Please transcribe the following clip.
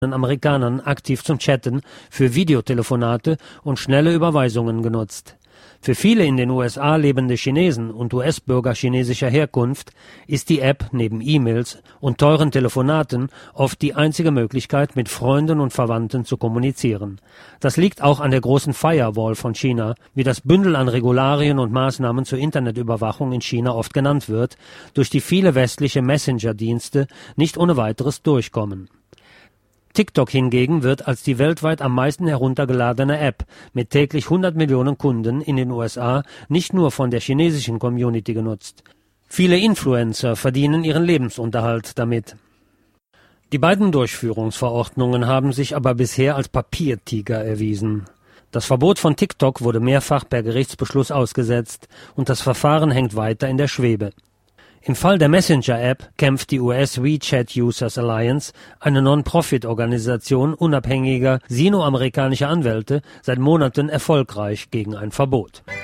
Amerikanern aktiv zum Chatten, für Videotelefonate und schnelle Überweisungen genutzt. Für viele in den USA lebende Chinesen und US-Bürger chinesischer Herkunft ist die App neben E-Mails und teuren Telefonaten oft die einzige Möglichkeit, mit Freunden und Verwandten zu kommunizieren. Das liegt auch an der großen Firewall von China, wie das Bündel an Regularien und Maßnahmen zur Internetüberwachung in China oft genannt wird, durch die viele westliche Messenger-Dienste nicht ohne weiteres durchkommen. TikTok hingegen wird als die weltweit am meisten heruntergeladene App mit täglich 100 Millionen Kunden in den USA nicht nur von der chinesischen Community genutzt. Viele Influencer verdienen ihren Lebensunterhalt damit. Die beiden Durchführungsverordnungen haben sich aber bisher als Papiertiger erwiesen. Das Verbot von TikTok wurde mehrfach per Gerichtsbeschluss ausgesetzt und das Verfahren hängt weiter in der Schwebe. Im Fall der Messenger-App kämpft die US WeChat Users Alliance, eine Non-Profit-Organisation unabhängiger sino-amerikanischer Anwälte, seit Monaten erfolgreich gegen ein Verbot.